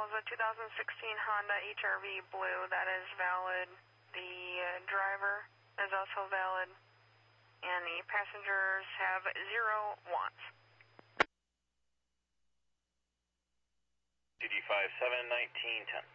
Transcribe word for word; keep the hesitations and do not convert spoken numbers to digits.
is a two thousand sixteen Honda H R V Blue. That is valid. The uh, driver is also valid. And the passengers have zero watts. D D five seven nineteen ten.